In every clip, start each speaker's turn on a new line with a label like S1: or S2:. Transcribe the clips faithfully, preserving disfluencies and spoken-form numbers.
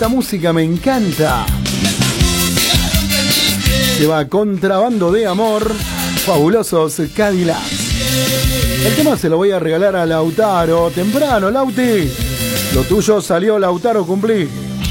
S1: esta música me encanta. Se va Contrabando de Amor, Fabulosos Cadillacs. El tema se lo voy a regalar a Lautaro. Temprano, Lauti. Lo tuyo salió, Lautaro, cumplí.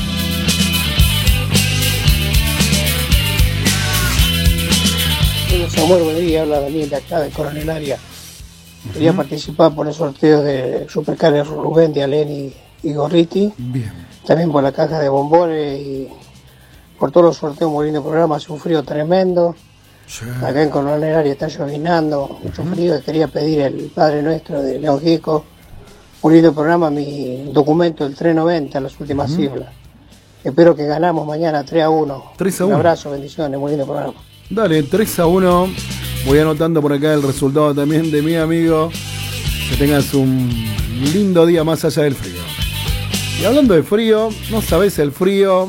S2: Samuel, buen día, habla Daniel de acá, de Coronel Aria. Quería uh-huh. participar por el sorteo de Supercarnes Rubén de Alén y, y Gorriti.
S1: Bien.
S2: También por la caja de bombones y por todos los sorteos, muy lindo programa, hace un frío tremendo. Sí. Acá en Coronel Aria está llovinando, mucho uh-huh. frío, y quería pedir el Padre Nuestro de León Gieco. Un lindo programa, mi documento, el tres noventa, las últimas uh-huh. siglas. Espero que ganamos mañana tres a uno.
S1: tres a uno.
S2: Un abrazo, bendiciones, muy lindo programa.
S1: Dale, tres a uno. Voy anotando por acá el resultado también de mi amigo. Que tengas un lindo día más allá del frío. Y hablando de frío, no sabés el frío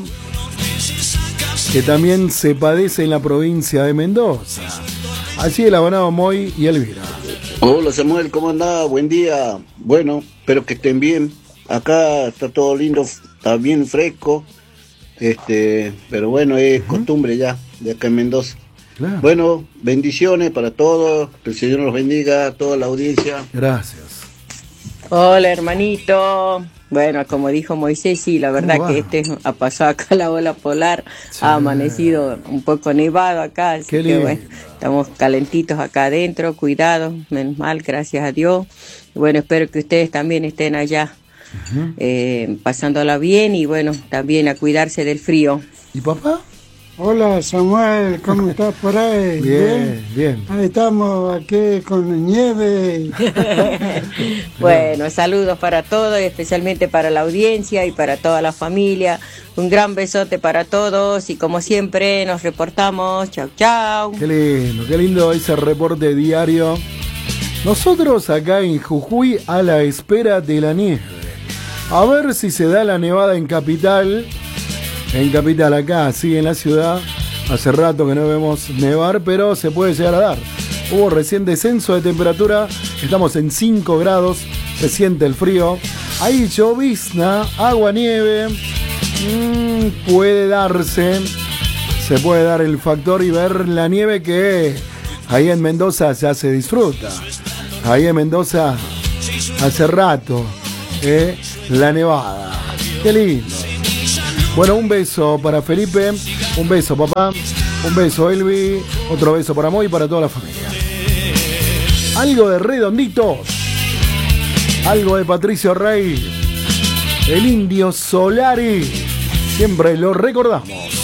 S1: que también se padece en la provincia de Mendoza. Allí el abonado Moy y Elvira.
S3: Hola Samuel, ¿cómo andás? Buen día. Bueno, espero que estén bien. Acá está todo lindo, está bien fresco. Este, pero bueno, es uh-huh. costumbre ya de acá en Mendoza. Claro. Bueno, bendiciones para todos, que el Señor los bendiga, a toda la audiencia.
S1: Gracias.
S4: Hola hermanito. Bueno, como dijo Moisés, sí, la verdad que este ha pasado acá la ola polar, sí. Ha amanecido un poco nevado acá, así Qué que bueno, estamos calentitos acá adentro, cuidado, menos mal, gracias a Dios. Bueno, espero que ustedes también estén allá uh-huh. eh, pasándola bien y bueno, también a cuidarse del frío.
S1: ¿Y papá?
S5: Hola Samuel, ¿cómo estás por ahí?
S1: Bien, bien.
S5: Ahí estamos aquí con nieve.
S4: Bueno, saludos para todos, especialmente para la audiencia y para toda la familia. Un gran besote para todos y como siempre nos reportamos. Chau, chau.
S1: Qué lindo, qué lindo ese reporte diario. Nosotros acá en Jujuy a la espera de la nieve. A ver si se da la nevada en Capital. En Capital, acá, sí, en la ciudad. Hace rato que no vemos nevar, pero se puede llegar a dar. Hubo recién descenso de temperatura. Estamos en cinco grados. Se siente el frío. Hay llovizna, agua, nieve. Mm, puede darse. Se puede dar el factor y ver la nieve que ahí en Mendoza ya se disfruta. Ahí en Mendoza hace rato. Eh, la nevada. Qué lindo. Bueno, un beso para Felipe, un beso papá, un beso Elvi, otro beso para Moy y para toda la familia. Algo de Redonditos, algo de Patricio Rey, el Indio Solari, siempre lo recordamos.